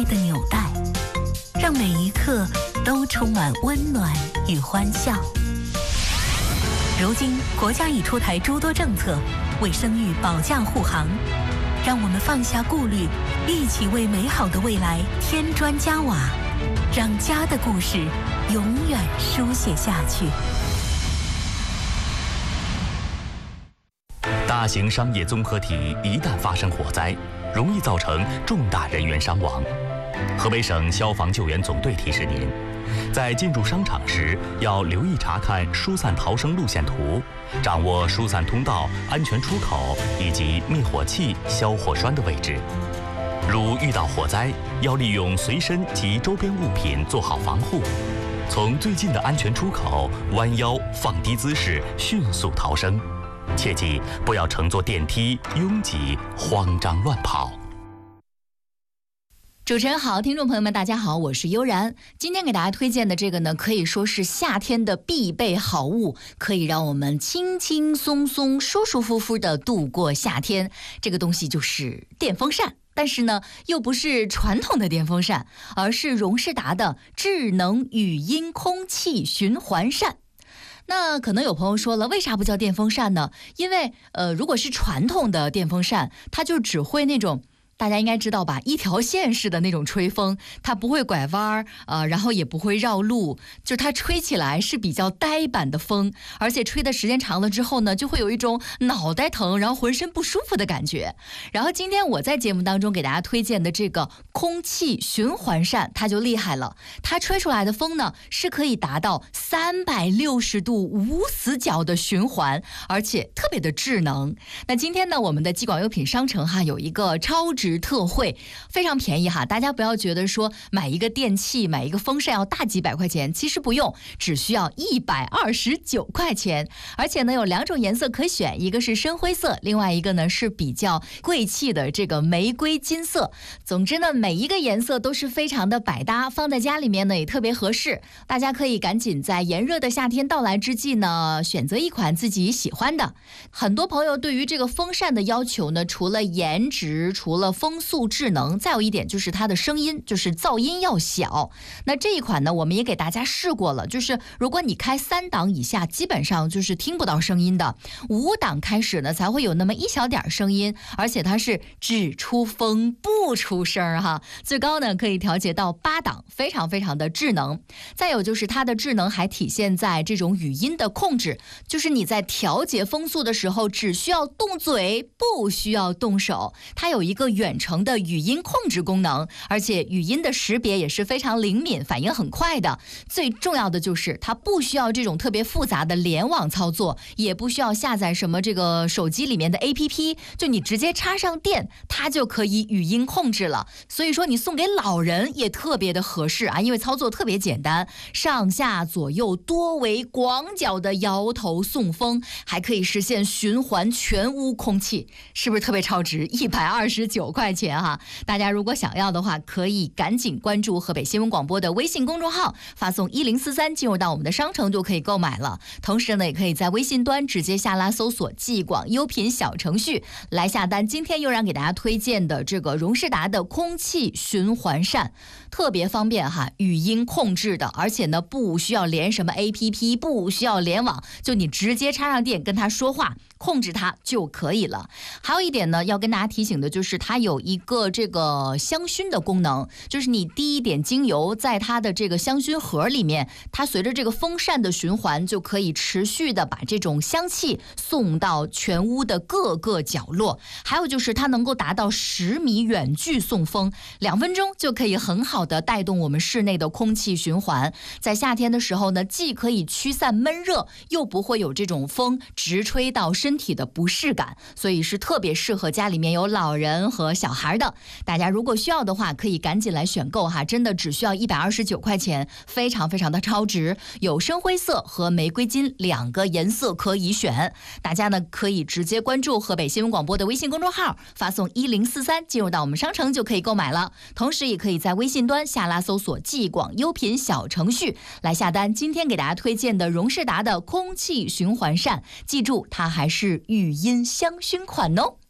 的纽带，让每一刻都充满温暖与欢笑。如今，国家已出台诸多政策，为生育保驾护航。让我们放下顾虑，一起为美好的未来添砖加瓦，让家的故事永远书写下去。 大型商业综合体一旦发生火灾，容易造成重大人员伤亡。河北省消防救援总队提示您，在进入商场时要留意查看疏散逃生路线图，掌握疏散通道、安全出口以及灭火器、消火栓的位置。如遇到火灾，要利用随身及周边物品做好防护，从最近的安全出口弯腰放低姿势迅速逃生。切记不要乘坐电梯拥挤慌张乱跑。 主持人好，听众朋友们大家好，我是悠然。今天给大家推荐的这个呢，可以说是夏天的必备好物，可以让我们轻轻松松舒舒服服的度过夏天。这个东西就是电风扇，但是呢又不是传统的电风扇，而是荣仕达的智能语音空气循环扇。那可能有朋友说了，为啥不叫电风扇呢？因为如果是传统的电风扇，它就只会那种大家应该知道吧，一条线式的那种吹风，它不会拐弯然后也不会绕路，就是它吹起来是比较呆板的风，而且吹的时间长了之后呢，就会有一种脑袋疼，然后浑身不舒服的感觉。然后今天我在节目当中给大家推荐的这个空气循环扇，它就厉害了，它吹出来的风呢是可以达到360度无死角的循环，而且特别的智能。那今天呢，我们的激广优品商城有一个超值特惠，非常便宜大家不要觉得说买一个电器买一个风扇要大几百块钱，其实不用，只需要129块钱。而且呢有2种颜色可以选，一个是深灰色，另外一个呢是比较贵气的这个玫瑰金色。总之呢每一个颜色都是非常的百搭，放在家里面呢也特别合适。大家可以赶紧在炎热的夏天到来之际呢，选择一款自己喜欢的。很多朋友对于这个风扇的要求呢，除了颜值，除了风速智能，再有一点就是它的声音，就是噪音要小。那这一款呢我们也给大家试过了，就是如果你开3档以下基本上就是听不到声音的，5档开始呢才会有那么一小点声音，而且它是只出风不出声最高呢可以调节到8档，非常非常的智能。再有就是它的智能还体现在这种语音的控制，就是你在调节风速的时候只需要动嘴，不需要动手，它有一个远程的语音控制功能，而且语音的识别也是非常灵敏，反应很快的。最重要的就是它不需要这种特别复杂的联网操作，也不需要下载什么这个手机里面的 APP， 就你直接插上电，它就可以语音控制了。所以说你送给老人也特别的合适因为操作特别简单，上下左右多维广角的摇头送风，还可以实现循环全屋空气，是不是特别超值？129块钱大家如果想要的话，可以赶紧关注河北新闻广播的微信公众号，发送1043进入到我们的商城就可以购买了。同时呢也可以在微信端直接下拉搜索激广优品小程序来下单。今天又让给大家推荐的这个荣仕达的空气循环扇，特别方便语音控制的，而且呢不需要连什么 APP， 不需要联网，就你直接插上电跟它说话，控制它就可以了。还有一点呢要跟大家提醒的就是它有一个这个香薰的功能，就是你滴一点精油在它的这个香薰盒里面，它随着这个风扇的循环就可以持续的把这种香气送到全屋的各个角落。还有就是它能够达到10米远距送风，2分钟就可以很好的带动我们室内的空气循环。在夏天的时候呢，既可以驱散闷热，又不会有这种风直吹到身体的不适感，所以是特别适合家里面有老人和小孩的。大家如果需要的话可以赶紧来选购真的只需要129块钱，非常非常的超值。有深灰色和玫瑰金2个颜色可以选，大家呢可以直接关注河北新闻广播的微信公众号，发送1043进入到我们商城就可以购买了。同时也可以在微信端下拉搜索激广优品小程序来下单今天给大家推荐的荣仕达的空气循环扇，记住它还是语音香薰款哦。